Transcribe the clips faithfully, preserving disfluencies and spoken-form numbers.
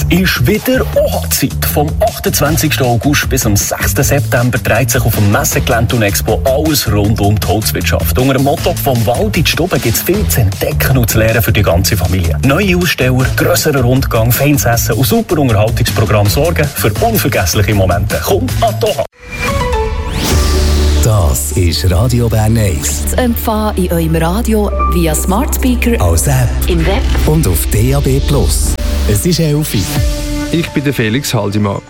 ist wieder Hochzeit. Vom achtundzwanzigsten August bis am sechsten September dreht sich auf dem Messegelände und Expo alles rund um die Holzwirtschaft. Unter dem Motto «Vom Wald in die Stube» gibt es viel zu entdecken und zu lernen für die ganze Familie. Neue Aussteller, grösserer Rundgang, feines Essen und super Unterhaltungsprogramm sorgen für unvergessliche Momente. Kommt an die Doha! Das ist Radio Bern eins. Zu empfangen in eurem Radio via Smart Speaker, als App, im Web und auf D A B plus. Es ist elf Uhr. Ich bin der Felix Haldimann.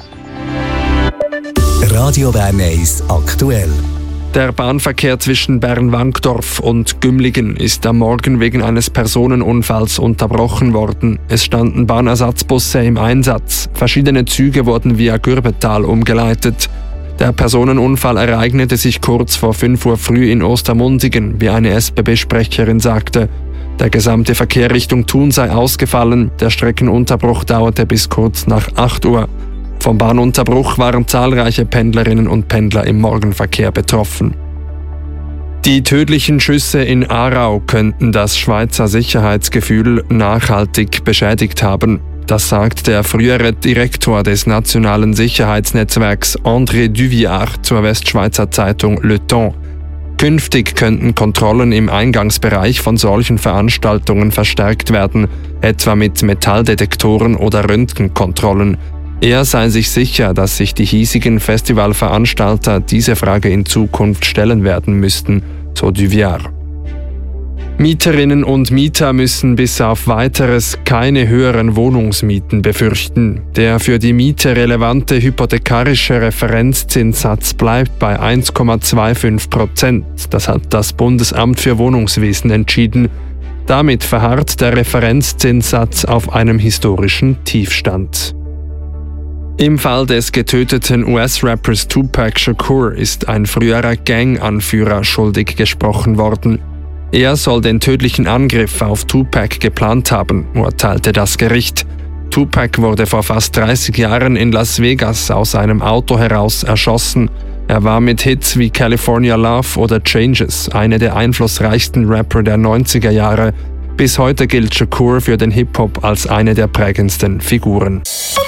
Radio Bern eins aktuell. Der Bahnverkehr zwischen Bern-Wankdorf und Gümligen ist am Morgen wegen eines Personenunfalls unterbrochen worden. Es standen Bahnersatzbusse im Einsatz. Verschiedene Züge wurden via Gürbetal umgeleitet. Der Personenunfall ereignete sich kurz vor fünf Uhr früh in Ostermundigen, wie eine S B B-Sprecherin sagte. Der gesamte Verkehr Richtung Thun sei ausgefallen. Der Streckenunterbruch dauerte bis kurz nach acht Uhr. Vom Bahnunterbruch waren zahlreiche Pendlerinnen und Pendler im Morgenverkehr betroffen. Die tödlichen Schüsse in Aarau könnten das Schweizer Sicherheitsgefühl nachhaltig beschädigt haben. Das sagt der frühere Direktor des Nationalen Sicherheitsnetzwerks André Duviard zur Westschweizer Zeitung Le Temps. Künftig könnten Kontrollen im Eingangsbereich von solchen Veranstaltungen verstärkt werden, etwa mit Metalldetektoren oder Röntgenkontrollen. Er sei sich sicher, dass sich die hiesigen Festivalveranstalter diese Frage in Zukunft stellen werden müssten, so Duviard. Mieterinnen und Mieter müssen bis auf Weiteres keine höheren Wohnungsmieten befürchten. Der für die Miete relevante hypothekarische Referenzzinssatz bleibt bei eins Komma fünfundzwanzig Prozent. Das hat das Bundesamt für Wohnungswesen entschieden. Damit verharrt der Referenzzinssatz auf einem historischen Tiefstand. Im Fall des getöteten U S-Rappers Tupac Shakur ist ein früherer Gang-Anführer schuldig gesprochen worden. Er soll den tödlichen Angriff auf Tupac geplant haben, urteilte das Gericht. Tupac wurde vor fast dreißig Jahren in Las Vegas aus einem Auto heraus erschossen. Er war mit Hits wie California Love oder Changes einer der einflussreichsten Rapper der neunziger Jahre. Bis heute gilt Shakur für den Hip-Hop als eine der prägendsten Figuren.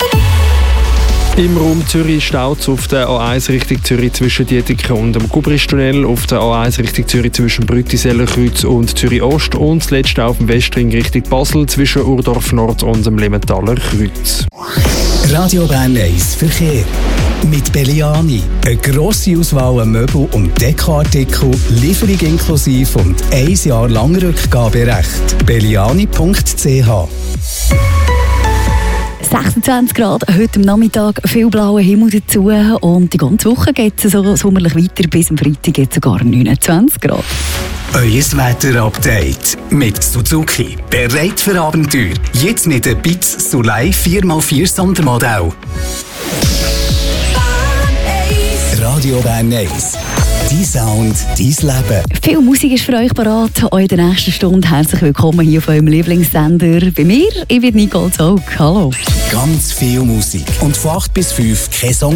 Im Raum Zürich staut auf der A eins Richtung Zürich zwischen Dietiken und dem Gubristunnel, auf der A eins Richtung Zürich zwischen Brütisellerkreuz und Zürich Ost und zuletzt auf dem Westring Richtung Basel zwischen Urdorf Nord und dem Limentaler Kreuz. Radio Bern eins Verkehr. Mit Belliani. Eine grosse Auswahl an Möbel- und Dekoartikel, Lieferung inklusive und ein Jahr lang Rückgaberecht. belliani punkt c h sechsundzwanzig Grad, heute am Nachmittag viel blauer Himmel dazu und die ganze Woche geht es so sommerlich weiter, bis am Freitag geht es sogar neunundzwanzig Grad. Euer Wetter-Update mit Suzuki. Bereit für Abenteuer. Jetzt mit dem Bitz Soleil vier mal vier Sondermodell. Radio Bern eins. Dein Sound, dein Leben. Viel Musik ist für euch bereit. Auch in der nächsten Stunde herzlich willkommen hier auf eurem Lieblingssender. Bei mir, ich bin Nicole Zog. Hallo. Ganz viel Musik. Und von acht bis fünf kein Song